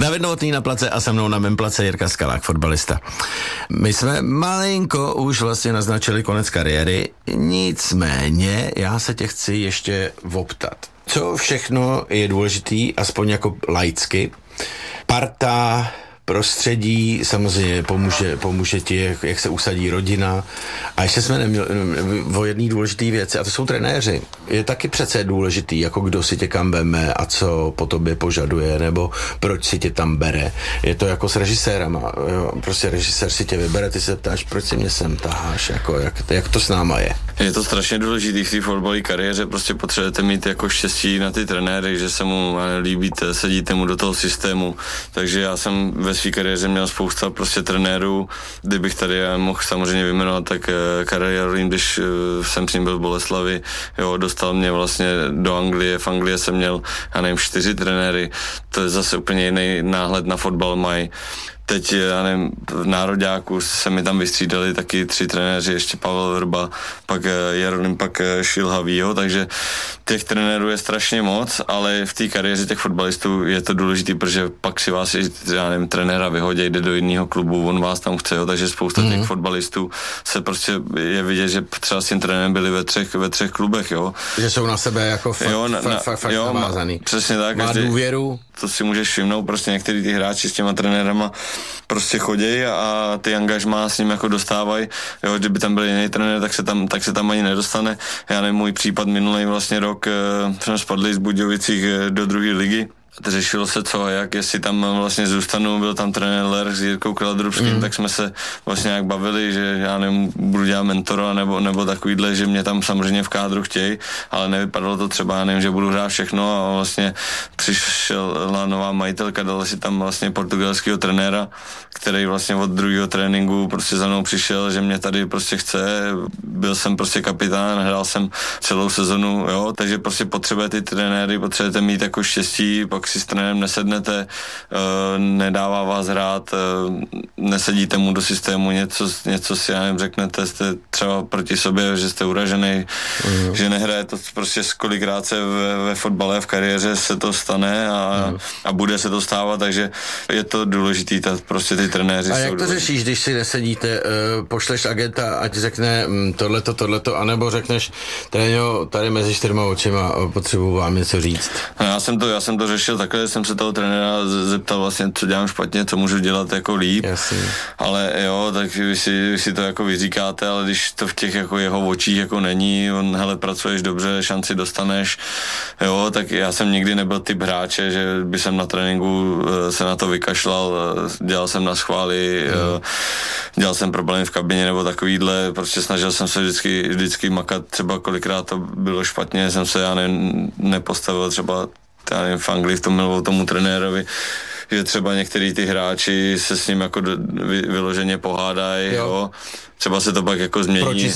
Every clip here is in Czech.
David Novotný na place a se mnou na mém place Jirka Skalák, fotbalista. My jsme malinko už vlastně naznačili konec kariéry, nicméně já se tě chci ještě optat. Co všechno je důležitý, aspoň jako laicky? Parta, prostředí, samozřejmě pomůže ti, jak se usadí rodina. A ještě jsme neměli o jedné důležité věci, a to jsou trenéři. Je taky přece důležitý, jako kdo si tě kam veme a co po tobě požaduje, nebo proč si tě tam bere. Je to jako s režisérama. Jo? Prostě režisér si tě vybere, ty se ptáš, proč si mě sem taháš, jako, jak to s náma je. Je to strašně důležitý v té fotbalové kariéře, prostě potřebujete mít jako štěstí na ty trenéry, že se mu líbíte, sedíte mu do toho systému. Takže já jsem ve své kariéře měl spousta prostě trenérů, kdybych tady mohl samozřejmě vyjmenovat, tak Karel Jarolím, když jsem s ním byl v Boleslavi, jo, dostal mě vlastně do Anglie, v Anglii jsem měl, já nevím, 4 trenéry, to je zase úplně jiný náhled na fotbal mají. Teď, já nevím, v nároďáku se mi tam vystřídali taky 3 trenéři, ještě Pavel Vrba, pak Jarolím, pak Šilhavý, jo, takže těch trenérů je strašně moc, ale v té kariéře těch fotbalistů je to důležité, protože pak si vás, já nevím, trenéra vyhodí, jde do jiného klubu, on vás tam chce, jo, takže spousta těch fotbalistů se prostě je vidět, že třeba s tím trenérem byli ve třech klubech, jo. Že jsou na sebe jako fakt navázaný. Přesně tak. Má důvěru. To si můžeš všimnout, prostě některý ty hráči s těma trenérama prostě chodějí a ty angažmá s ním jako dostávají, jo, kdyby tam byl jiný trenér, tak se tam ani nedostane. Já nevím, můj případ minulý vlastně rok jsme spadli z Budějovicích do 2. ligy. Řešilo se co a jak, jestli tam vlastně zůstanu, byl tam trenér Ler s Jirkou Kladrubským, tak jsme se vlastně nějak bavili, že já nevím, budu dělat mentora nebo takovýhle, že mě tam samozřejmě v kádru chtějí, ale nevypadalo to třeba, já nevím, že budu hrát všechno a vlastně přišla nová majitelka, dala si tam vlastně portugalského trenéra, který vlastně od 2. tréninku prostě za mnou přišel, že mě tady prostě chce, byl jsem prostě kapitán, hrál jsem celou sezonu, jo, takže prostě potřebujete ty trenéry, potřebujete mít jako štěstí, pak si s trenérem nesednete, nedává vás hrát, nesedíte mu do systému, něco si, já nevím, řeknete, jste třeba proti sobě, že jste uražený, že nehraje to prostě kolikrát se ve fotbale v kariéře se to stane a bude se to stávat, takže je to důležitý, prostě ty trenéři. A jak to řešíš, když si nesedíte, pošleš agenta, ať řekne tohleto, anebo řekneš, tréňo, tady mezi 4 očima potřebuji vám něco říct. Já jsem to řešil takhle, jsem se toho trenéra zeptal vlastně, co dělám špatně, co můžu dělat jako líp. Jasně. Ale jo, tak vy si to jako vyříkáte, ale když to v těch jako jeho očích jako není, hele, pracuješ dobře, šanci dostaneš, jo, tak já jsem nikdy nebyl typ hráče, že by jsem na tréninku se na to vykašlal, dělal jsem na schvály, dělal jsem problémy v kabině nebo takovýhle, prostě snažil jsem se vždycky makat, třeba kolikrát to bylo špatně, jsem se, já nepostavil třeba v Anglii v tom miloval tomu trenérovi, že třeba některý ty hráči se s ním jako vyloženě pohádají, jo. Třeba se to pak jako změní.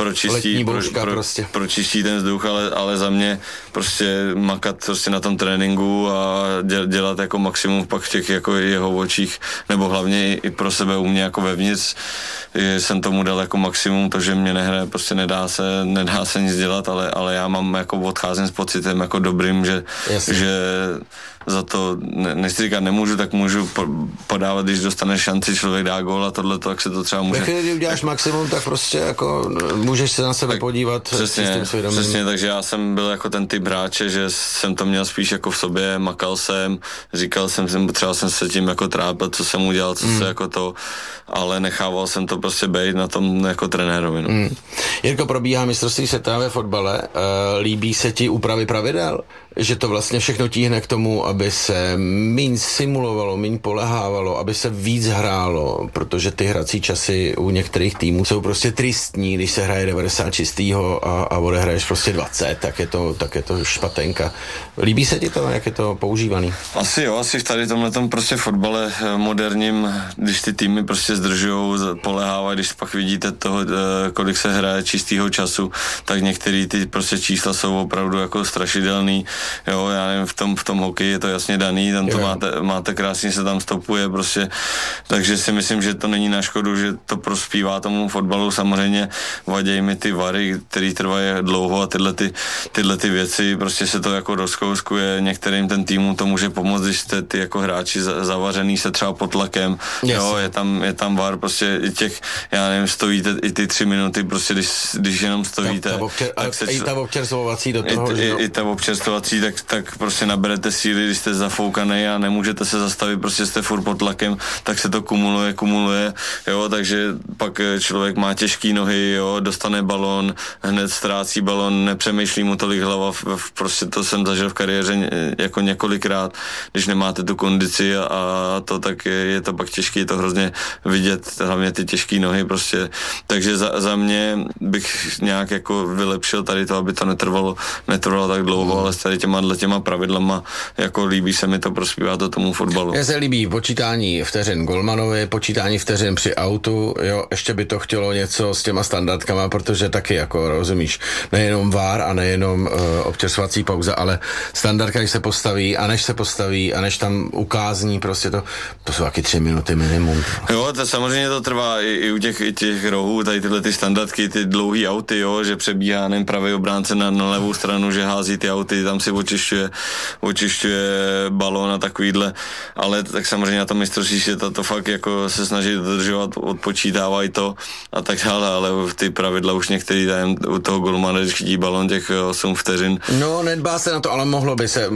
Pročistí ten vzduch, ale za mě prostě makat prostě na tom tréninku a dělat jako maximum pak v těch jako jeho očích, nebo hlavně i pro sebe u mě jako vevnitř, že jsem tomu dal jako maximum, to, že mě nehraje, prostě nedá se nic dělat, ale já mám jako odcházím s pocitem jako dobrým, že za to, nechci říkat nemůžu, tak můžu podávat, když dostane šanci, člověk dá gól a tohle, tak se to třeba může. Když uděláš maximum, tak prostě jako můžeš se na sebe podívat s tím svědomím. Přesně, takže já jsem byl jako ten typ hráče, že jsem to měl spíš jako v sobě, makal jsem, říkal jsem, třeba jsem se tím jako trápil, co jsem udělal, co se jako to, ale nechával jsem to prostě bejt na tom jako trenérovi. No. Jirko, probíhá mistrovství světa ve fotbale, líbí se ti úpravy pravidel? Že to vlastně všechno tíhne k tomu, aby se míň simulovalo, míň polehávalo, aby se víc hrálo, protože ty hrací časy u některých týmů jsou prostě tristní, když se hraje 90 čistýho a odehraješ prostě 20, tak je to špatenka. Líbí se ti to, jak je to používaný? Asi v tady tomhletom prostě fotbale moderním, když ty týmy prostě zdržujou, polehávají, když pak vidíte toho, kolik se hraje čistýho času, tak některý ty prostě čísla jsou opravdu jako strašidelný. jo, já nevím, v tom hokeji je to jasně daný, tam to máte krásně, se tam stopuje prostě, takže si myslím, že to není na škodu, že to prospívá tomu fotbalu, samozřejmě vadějí mi ty vary, který trvají dlouho a tyhle ty věci, prostě se to jako rozkouskuje, některým ten týmu to může pomoct, když jste ty jako hráči zavařený se třeba pod tlakem, jo, je tam var, prostě já nevím, stojíte i ty 3 minuty, prostě když jenom stojíte. I ta občerstvovací do toho, i ta občerstvovací, tak prostě naberete síly, když jste zafoukaný a nemůžete se zastavit, prostě jste furt pod tlakem, tak se to kumuluje, jo, takže pak člověk má těžký nohy, jo, dostane balón, hned ztrácí balón, nepřemýšlí mu tolik hlava, prostě to jsem zažil v kariéře jako několikrát, když nemáte tu kondici a to, tak je to pak těžký, je to hrozně vidět, hlavně ty těžké nohy prostě, takže za mě bych nějak jako vylepšil tady to, aby to netrvalo tak dlouho, ale s tady těma pravidlama, jako líbí se mi to, prospívá to tomu fotbalu. Mně se líbí počítání vteřin golmanovi, počítání vteřin při autu, jo, ještě by to chtělo něco s těma standardkama, protože taky jako rozumíš, nejenom VAR a nejenom občerstvovací pauza, ale standardka, když se postaví a než tam ukázní, prostě to jsou taky 3 minuty minimum. Jo, to samozřejmě to trvá i u těch rohů, tady tyhle ty standardky, ty dlouhý auty, jo, že přebíhá nevím, pravý obránce na levou stranu, že hází ty auty, tam si očišťuje balón a takovýhle, ale tak samozřejmě na tom mistrovství světa to fakt jako se snaží dodržovat, odpočítávají to a tak dále, ale ty pravidla už některý dajem u toho golmana, když chytí balón těch 8 vteřin. No, nedbá se na to, ale mohlo by se.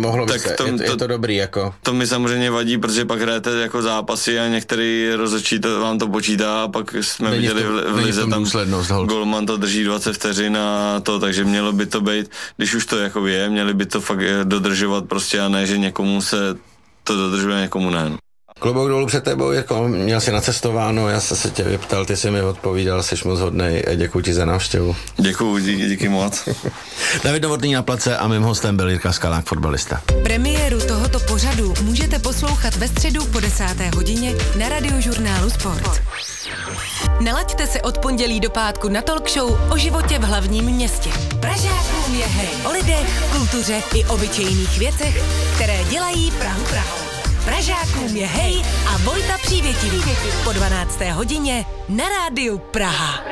Je to dobrý, jako. To mi samozřejmě vadí, protože pak hrajete jako zápasy a některý rozhodčí vám to počítá a pak jsme viděli v lize tam golman to drží 20 vteřin a to, takže mělo by to být, když už to jako je, měli by to fakt dodržovat prostě a ne, že někomu se to dodržuje, někomu ne. Klobouk dolů před tebou, jako měl jsi nacestováno, já jsem se tě vyptal, ty jsi mi odpovídal, jsi moc hodnej, děkuji ti za návštěvu. Děkuji, díky moc. David Novotný na place a mým hostem byl Jirka Skalák, fotbalista. Premiéru tohoto pořadu můžete poslouchat ve středu po 10. hodině na Radiožurnálu Sport. Nalaďte se od pondělí do pátku na talk show o životě v hlavním městě. Pražákům je hej o lidech, kultuře i obyčejných věcech, které dělají Prahu Prahou. Pražákům je hej a Vojta Přívětivý po 12. hodině na Rádiu Praha.